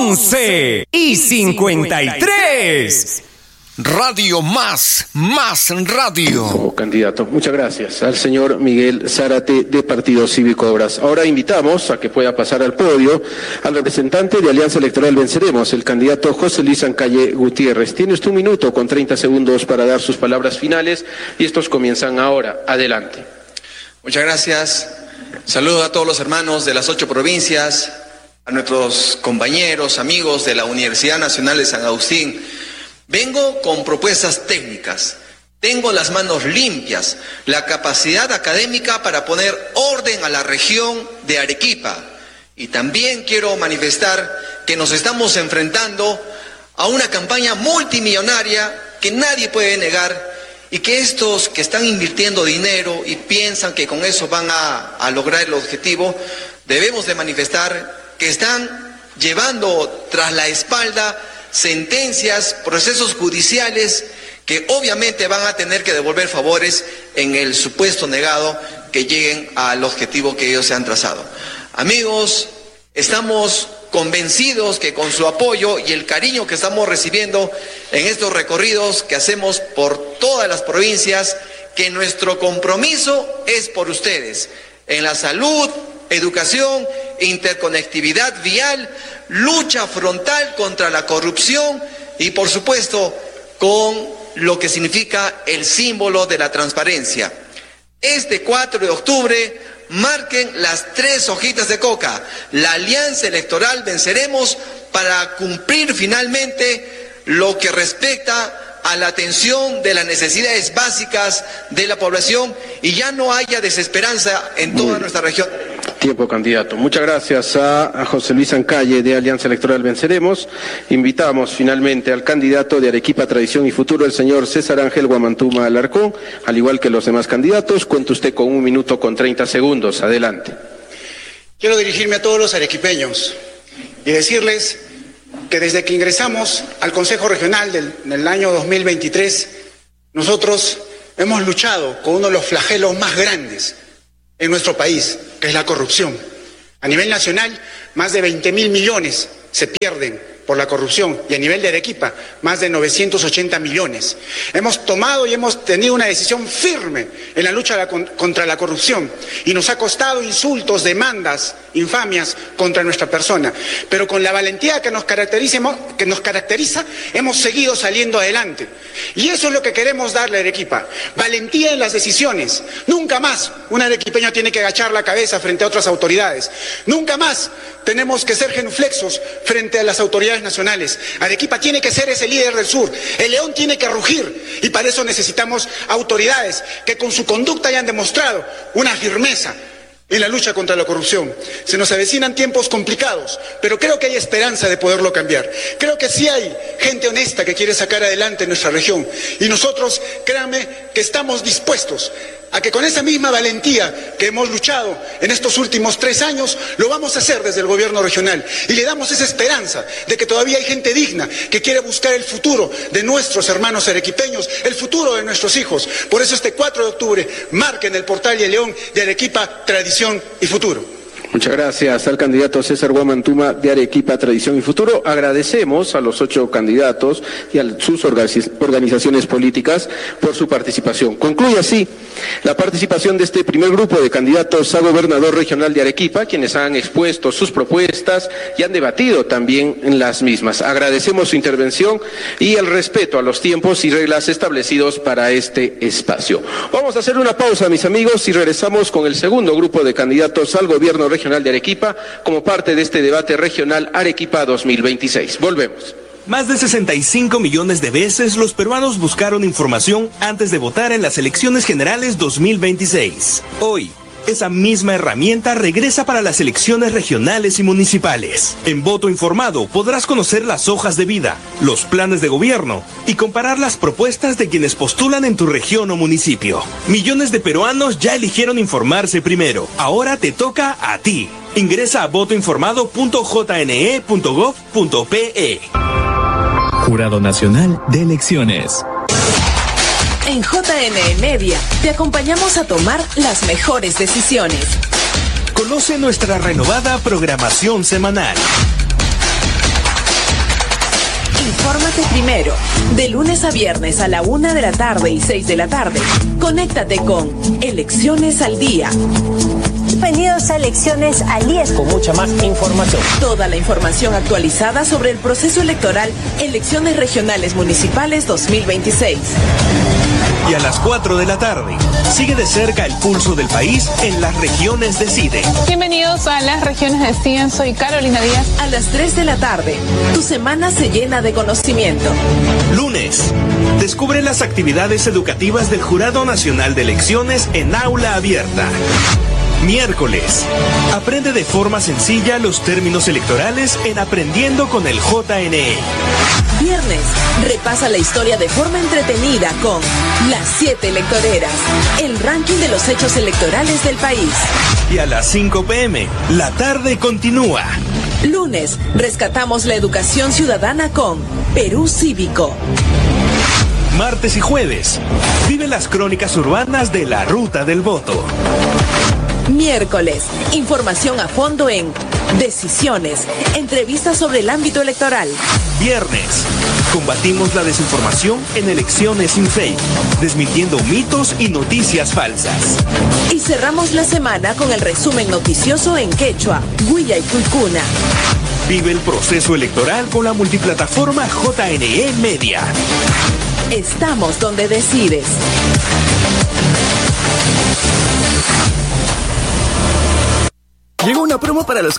11:53. Radio Más Radio. Como candidato. Muchas gracias al señor Miguel Zárate de Partido Cívico Obras. Ahora invitamos a que pueda pasar al podio al representante de Alianza Electoral Venceremos, el candidato José Luis Ancalle Gutiérrez. Tiene usted 1 minuto con 30 segundos para dar sus palabras finales y estos comienzan ahora. Adelante. Muchas gracias. Saludo a todos los hermanos de las 8 provincias, a nuestros compañeros, amigos de la Universidad Nacional de San Agustín. Vengo con propuestas técnicas, tengo las manos limpias, la capacidad académica para poner orden a la región de Arequipa. Y también quiero manifestar que nos estamos enfrentando a una campaña multimillonaria que nadie puede negar y que estos que están invirtiendo dinero y piensan que con eso van a lograr el objetivo, debemos de manifestar que están llevando tras la espalda sentencias, procesos judiciales que obviamente van a tener que devolver favores en el supuesto negado que lleguen al objetivo que ellos se han trazado. Amigos, estamos convencidos que con su apoyo y el cariño que estamos recibiendo en estos recorridos que hacemos por todas las provincias, que nuestro compromiso es por ustedes, en la salud, educación, interconectividad vial, lucha frontal contra la corrupción y, por supuesto, con lo que significa el símbolo de la transparencia. Este 4 de octubre marquen las 3 hojitas de coca. La Alianza Electoral Venceremos para cumplir finalmente lo que respecta a la atención de las necesidades básicas de la población y ya no haya desesperanza en toda nuestra región. Tiempo, candidato. Muchas gracias a José Luis Ancalle de Alianza Electoral Venceremos. Invitamos finalmente al candidato de Arequipa Tradición y Futuro, el señor César Ángel Guamantuma Alarcón, al igual que los demás candidatos. Cuenta usted con 1 minuto con 30 segundos. Adelante. Quiero dirigirme a todos los arequipeños y decirles que desde que ingresamos al Consejo Regional del año 2023, nosotros hemos luchado con uno de los flagelos más grandes en nuestro país, que es la corrupción. A nivel nacional, más de 20.000 millones se pierden por la corrupción y a nivel de Arequipa, más de 980 millones. Hemos tomado y hemos tenido una decisión firme en la lucha contra la corrupción y nos ha costado insultos, demandas, infamias contra nuestra persona. Pero con la valentía que nos caracteriza, hemos seguido saliendo adelante. Y eso es lo que queremos darle a Arequipa. Valentía en las decisiones. Nunca más un arequipeño tiene que agachar la cabeza frente a otras autoridades. Nunca más tenemos que ser genuflexos frente a las autoridades nacionales. Arequipa tiene que ser ese líder del sur. El león tiene que rugir y para eso necesitamos autoridades que con su conducta hayan demostrado una firmeza en la lucha contra la corrupción. Se nos avecinan tiempos complicados, pero creo que hay esperanza de poderlo cambiar. Creo que sí hay gente honesta que quiere sacar adelante nuestra región y nosotros, créanme, que estamos dispuestos a que con esa misma valentía que hemos luchado en estos últimos 3 años, lo vamos a hacer desde el gobierno regional. Y le damos esa esperanza de que todavía hay gente digna que quiere buscar el futuro de nuestros hermanos arequipeños, el futuro de nuestros hijos. Por eso este 4 de octubre, marquen el portal y el león de Arequipa, Tradición y Futuro. Muchas gracias al candidato César Guamantuma de Arequipa, Tradición y Futuro. Agradecemos a los 8 candidatos y a sus organizaciones políticas por su participación. Concluye así la participación de este primer grupo de candidatos a gobernador regional de Arequipa, quienes han expuesto sus propuestas y han debatido también en las mismas. Agradecemos su intervención y el respeto a los tiempos y reglas establecidos para este espacio. Vamos a hacer una pausa, mis amigos, y regresamos con el segundo grupo de candidatos al gobierno regional de Arequipa como parte de este debate regional Arequipa 2026. Volvemos. Más de 65 millones de veces los peruanos buscaron información antes de votar en las elecciones generales 2026. Hoy, esa misma herramienta regresa para las elecciones regionales y municipales. En Voto Informado podrás conocer las hojas de vida, los planes de gobierno y comparar las propuestas de quienes postulan en tu región o municipio. Millones de peruanos ya eligieron informarse primero. Ahora te toca a ti. Ingresa a votoinformado.jne.gov.pe. Jurado Nacional de Elecciones. En JNE Media te acompañamos a tomar las mejores decisiones. Conoce nuestra renovada programación semanal. Infórmate primero. De lunes a viernes a la 1 de la tarde y 6 de la tarde. Conéctate con Elecciones al Día. Bienvenidos a Elecciones al Día. Con mucha más información. Toda la información actualizada sobre el proceso electoral, Elecciones Regionales Municipales 2026. Y a las 4 de la tarde, sigue de cerca el pulso del país en Las Regiones Deciden. Bienvenidos a Las Regiones Deciden, soy Carolina Díaz. A las 3 de la tarde, tu semana se llena de conocimiento. Lunes, descubre las actividades educativas del Jurado Nacional de Elecciones en Aula Abierta. Miércoles, aprende de forma sencilla los términos electorales en Aprendiendo con el JNE. Viernes, repasa la historia de forma entretenida con Las 7 Electoreras, el ranking de los hechos electorales del país. Y a las 5 p.m, la tarde continúa. Lunes, rescatamos la educación ciudadana con Perú Cívico. Martes y jueves, vive las crónicas urbanas de la Ruta del Voto. Miércoles, información a fondo en Decisiones, entrevistas sobre el ámbito electoral. Viernes, combatimos la desinformación en Elecciones sin Fake, desmintiendo mitos y noticias falsas. Y cerramos la semana con el resumen noticioso en quechua, Huilla y Cuicuna. Vive el proceso electoral con la multiplataforma JNE Media. Estamos donde decides. Llegó una promo para los